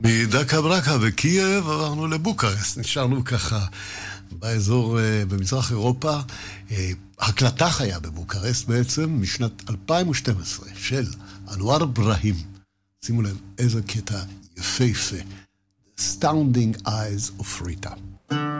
מדקה ברקה וקייב עברנו לבוקרסט, נשארנו ככה באזור במזרח אירופה. הקלטה חיה בבוקרסט בעצם משנת 2012 של אנואר אברהים. שימו לב איזה קטע יפהפה. Astounding Eyes of Rita.